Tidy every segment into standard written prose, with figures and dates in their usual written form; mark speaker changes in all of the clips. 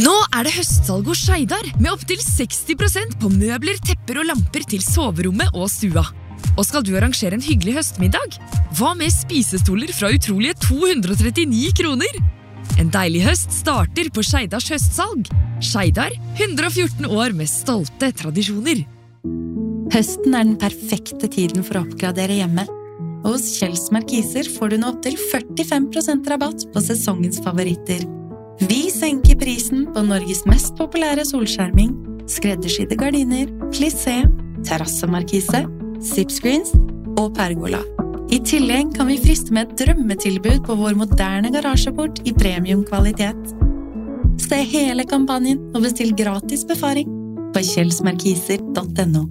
Speaker 1: Nå det høstsalg hos Skeidar, med opp til 60% på møbler, tepper og lamper til soverommet og stua. Og skal du arrangere en hyggelig høstmiddag? Hva med spisestoler fra utrolige 239 kroner? En deilig høst starter på Skeidars høstsalg. Skeidar, 114 år med stolte tradisjoner.
Speaker 2: Høsten den perfekte tiden for å oppgradere hjemme. Hos Kjells Markiser får du nå opp til 45% rabatt på sesongens favoritter. Vi senker prisen på Norges mest populære solskjerming, skreddersydde gardiner, plissé, terrassemarkise, zipscreens og pergola. I tillegg kan vi friste med et drømmetilbud på vår moderne garasjeport i premiumkvalitet. Se hele kampanjen og bestill gratis befaring på kjellsmarkiser.no.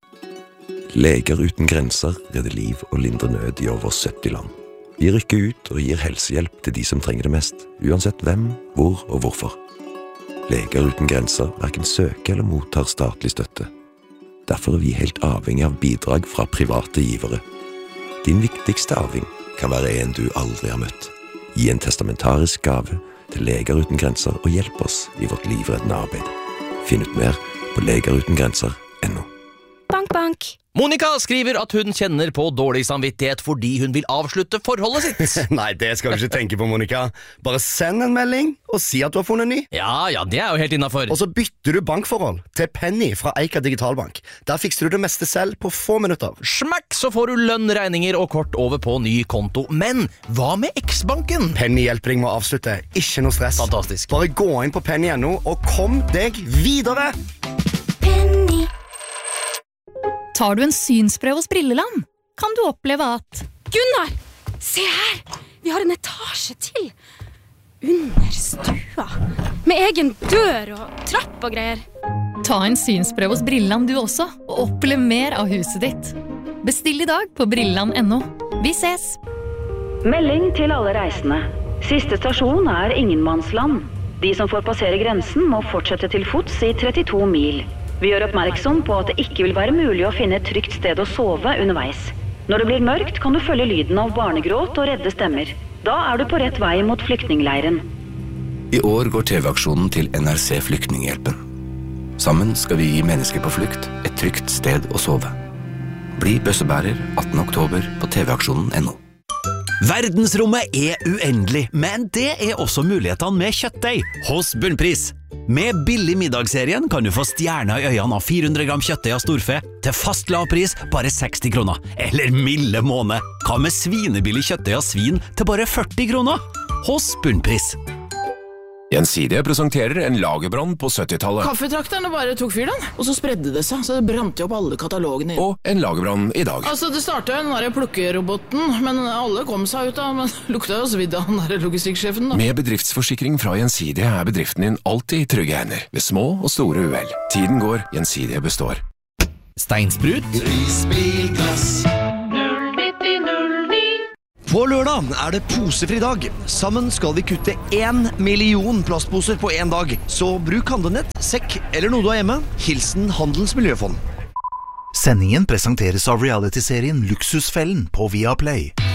Speaker 3: Leger uten grenser redder liv og lindrer nød i over 70 land. Vi rykker ut og gir helsehjelp til de som trenger det mest, uansett hvem, hvor og hvorfor. Leger uten grenser hverken søker eller mottar statlig støtte. Derfor vi helt avhengig av bidrag fra private givere. Din viktigste arving kan være en du aldri har møtt. Gi en testamentarisk gave til Leger uten grenser og hjelp oss i vårt livreddende arbeid. Finn ut mer på legerutengrenser.no.
Speaker 4: Bank, bank.
Speaker 5: Monica skriver at hun kjenner på dårlig samvittighet fordi hun vil avslutte forholdet sitt.
Speaker 6: Nei, det skal du ikke tenke på, Monica. Bare send en melding og si at du har funnet ny.
Speaker 5: Ja, det jo helt innenfor.
Speaker 6: Og så bytter du bankforhold til Penny fra Eika Digitalbank. Der fikser du det meste selv på få minutter.
Speaker 5: Smakk, så får du lønn, regninger og kort over på ny konto. Men hva med X-banken?
Speaker 6: Penny hjelper deg med å avslutte. Ikke noe stress.
Speaker 5: Fantastisk.
Speaker 6: Bare gå inn på penny.no og kom deg videre.
Speaker 4: Penny.
Speaker 2: Tar du en synsprøve hos Brilleland, kan du oppleve at
Speaker 4: Gunnar, se her! Vi har en etasje til. Under stua. Med egen dør og trapp og greier.
Speaker 2: Ta en synsprøve hos Brilleland du også, og opplev mer av huset ditt. Bestill i dag på brilleland.no. Vi ses!
Speaker 7: Melding til alle reisende. Siste stasjon ingenmannsland. De som får passere grensen må fortsette til fots i 32 mil. Vi gjør oppmerksom på at det ikke vil være mulig å finne et trygt sted å sove underveis. Når det blir mørkt, kan du følge lyden av barnegråt og redde stemmer. Da du på rett vei mot flyktningleiren.
Speaker 8: I år går TV-aksjonen til NRC Flyktninghjelpen. Sammen skal vi gi mennesker på flukt et trygt sted å sove. Bli bøssebærer 18. oktober på tvaksjonen.no.
Speaker 9: Verdensrommet uendelig, men det også mulighetene med kjøttdeig hos Bunnpris. Med billig middagsserien kan du få stjerner i øynene av 400 gram kjøttdeig av storfe til fast lav pris bare 60 kroner. Eller milde måned. Hva med svinebillig kjøttdeig av svin til bare 40 kroner? Hos Bunnpris.
Speaker 10: Gjensidige presenterer en lagerbrann på 70-tallet.
Speaker 11: Kaffetrakterne bare tok fyr den, og så spredde det seg, så det brant opp alle katalogene.
Speaker 10: Og en lagerbrann i dag.
Speaker 11: Altså, det startet den der plukkeroboten, men alle kom seg ut av, men lukta jo svidd av den der logistikksjefen da.
Speaker 10: Med bedriftsforsikring fra Gjensidige bedriften din alltid i trygge hender, ved små og store uhell. Tiden går, Gjensidige består.
Speaker 5: Steinsprut.
Speaker 12: Risbilglass. På lørdag det posefri dag. Sammen skal vi kutte 1 million plastposer på en dag. Så bruk handlenett, sekk eller noe du har hjemme. Hilsen Handelens Miljøfond.
Speaker 13: Sendingen presenteres av reality-serien Luksusfellen på Viaplay.